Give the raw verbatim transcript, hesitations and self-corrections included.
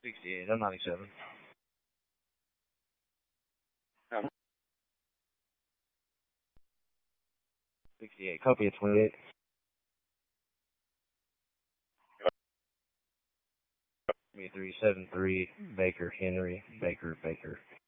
sixty-eight, I'm ninety-seven. Um, sixty-eight, copy at twenty-eight. three seven three, Baker, Henry, Baker, Baker.